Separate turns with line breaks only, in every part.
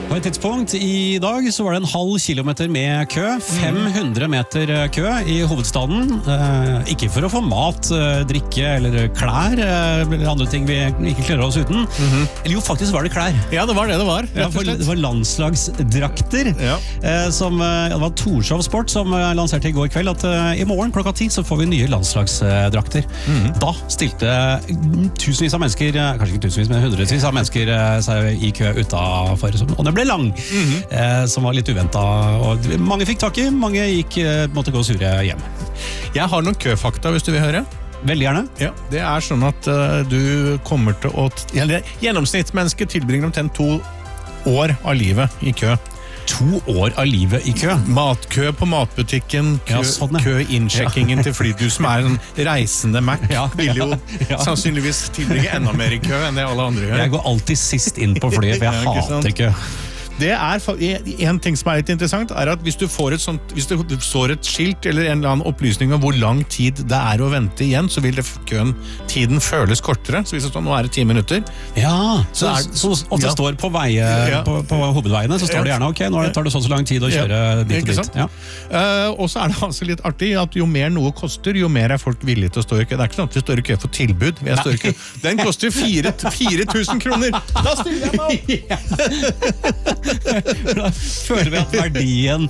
På et tidspunkt i dag så var det en halv kilometer med kø, 500 meter kø i hovedstaden. Ikke for å få mat, drikke eller klær, eller andre ting vi ikke klarer oss uten. Eller jo, faktisk var det klær.
Ja, det var det det var.
Ja, det var landslagsdrakter. Ja. Det var Torshov Sport som lanserte i går kveld at i morgen klokka 10 så får vi nye landslagsdrakter. Da stilte tusenvis av mennesker, kanskje ikke tusenvis, men hundrevis av mennesker seg i kø utenfor. Og det ble lang, som var litt uventet. Og mange fikk tak i, mange måtte gå sure hjem.
Jeg har noen køfakta hvis du vil høre.
Veldig gjerne.
Ja, det er sånn at du kommer til å... Gjennomsnittsmennesket tilbringer omtrent 2 år av livet i kø.
2 år av livet i kø?
Matkø på matbutikken, kø innsjekkingen til fly. Du som er en reisende Mac vil jo sannsynligvis tilbringe enda mer i kø enn det alle andre gjør.
Jeg går alltid sist inn på flyet, for jeg hater kø.
Det er en ting som er litt interessant, er at hvis du får hvis det står et skilt eller en eller annen opplysning om hvor lang tid det er å vente igjen, så vil tiden føles kortere. Så hvis det står, nå er det 10 minutter.
Ja, så ofte står på på hovedveiene, så står det gjerne, ok, nå tar det så lang tid å kjøre dit og dit. Ja.
Og så er det altså litt artig at jo mer noe koster, jo mer er folk villige til å stå i kø. Det er ikke sånn at vi står i kø for tilbud. Den koster 4.000 kroner. Da stiller jeg meg opp!
Da føler vi at verdien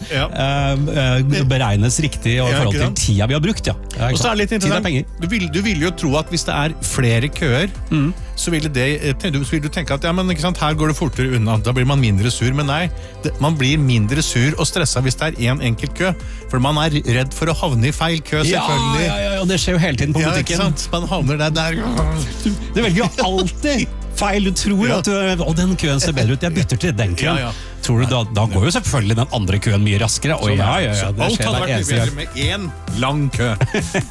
beregnes riktig i forhold til tida vi har brukt.
Og så er det litt interessant, du vil jo tro at hvis det er flere køer, så vil du tenke at her går det fortere unna, da blir man mindre sur, men nei, man blir mindre sur og stresset hvis det er en enkelt kø, for man er redd for å havne i feil kø, selvfølgelig.
Ja, det skjer jo hele tiden på butikken.
Ja, ikke sant? Man havner der.
Du velger jo alltid feil, du tror at den køen ser bedre ut, jeg bytter til den køen. Tror du, da går jo selvfølgelig den andre køen mye raskere.
Så alt hadde vært bedre med en lang kø.